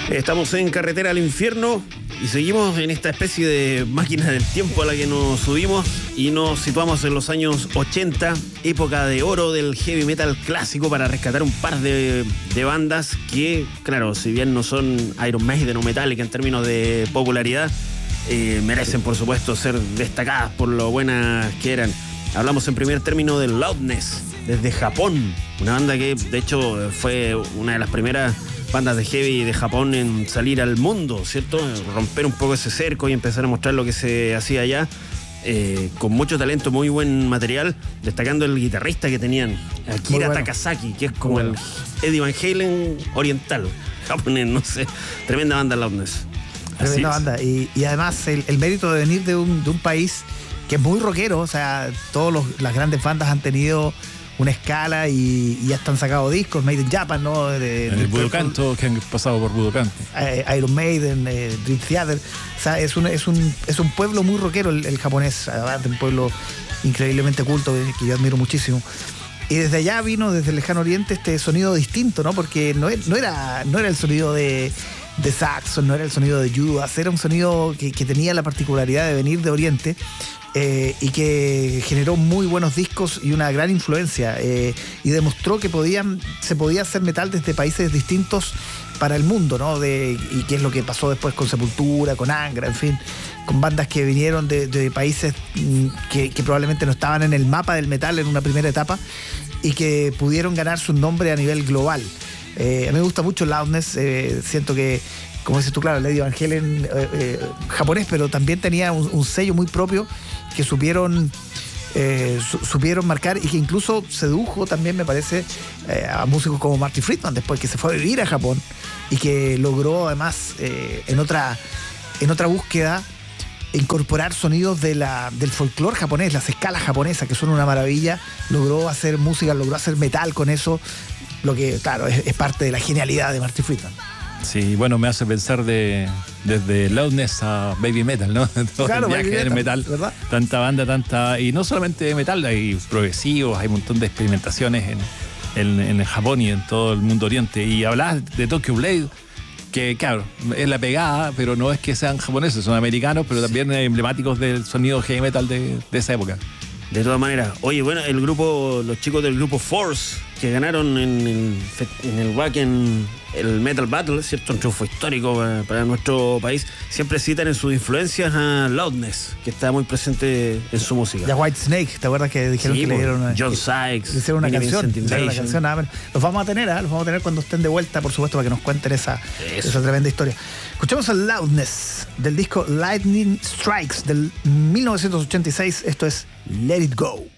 Estamos en Carretera al Infierno y seguimos en esta especie de máquina del tiempo a la que nos subimos y nos situamos en los años 80, época de oro del heavy metal clásico, para rescatar un par de bandas que, claro, si bien no son Iron Maiden o Metallica en términos de popularidad, merecen por supuesto ser destacadas por lo buenas que eran. Hablamos en primer término de Loudness, desde Japón, una banda que de hecho fue una de las primeras bandas de heavy de Japón en salir al mundo, ¿cierto? Romper un poco ese cerco y empezar a mostrar lo que se hacía allá, con mucho talento, muy buen material, destacando el guitarrista que tenían, Akira Takasaki, que es como el Eddie Van Halen oriental, japonés, no sé, tremenda banda Loudness. Tremenda banda, y además el mérito de venir de un país que es muy rockero, o sea, las grandes bandas han tenido una escala y ya están sacado discos, Made in Japan, ¿no? En el Budokan, todos que han pasado por Budokan. Iron Maiden, Dream Theater, o sea, es un pueblo muy rockero el japonés, además de un pueblo increíblemente culto que yo admiro muchísimo. Y desde allá vino, desde el lejano oriente, este sonido distinto, ¿no? Porque no era el sonido de Saxon, no era el sonido de Judas, era un sonido que tenía la particularidad de venir de Oriente, y que generó muy buenos discos y una gran influencia, y demostró que se podía hacer metal desde países distintos para el mundo, ¿no? Y qué es lo que pasó después con Sepultura, con Angra, en fin, con bandas que vinieron de países que probablemente no estaban en el mapa del metal en una primera etapa y que pudieron ganarse un nombre a nivel global. A mí me gusta mucho Loudness, siento que, como dices tú, claro, Eddie Van Halen japonés, pero también tenía un sello muy propio que supieron marcar, y que incluso sedujo también, me parece, a músicos como Marty Friedman después, que se fue a vivir a Japón y que logró además en otra búsqueda incorporar sonidos del folclore japonés, las escalas japonesas, que son una maravilla. Logró hacer música, logró hacer metal con eso, lo que, claro, es parte de la genialidad de Marty Friedman. Sí, bueno, me hace pensar desde Loudness a Baby Metal, ¿no? Todo claro, el viaje del metal, ¿verdad? Tanta banda, y no solamente de metal, hay progresivos, hay un montón de experimentaciones en Japón y en todo el mundo oriente. Y hablabas de Tokyo Blade, que claro, es la pegada, pero no es que sean japoneses, son americanos, pero también emblemáticos del sonido heavy metal de esa época. De todas maneras, oye, bueno, los chicos del grupo Force, que ganaron en el Wacken el Metal Battle, ¿cierto? Un triunfo histórico para nuestro país. Siempre citan en sus influencias a Loudness, que está muy presente en su música. Y a White Snake, ¿te acuerdas que dijeron que le dieron John Sykes? Le hicieron una canción. Los vamos a tener cuando estén de vuelta, por supuesto, para que nos cuenten esa tremenda historia. Escuchamos a Loudness del disco Lightning Strikes del 1986. Esto es Let It Go.